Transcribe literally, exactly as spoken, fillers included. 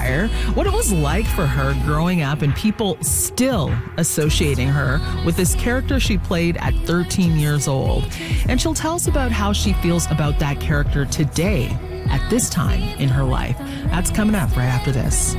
Empire, what it was like for her growing up and people still associating her with this character she played at thirteen years old. And she'll tell us about how she feels about that character today at this time in her life. That's coming up right after this.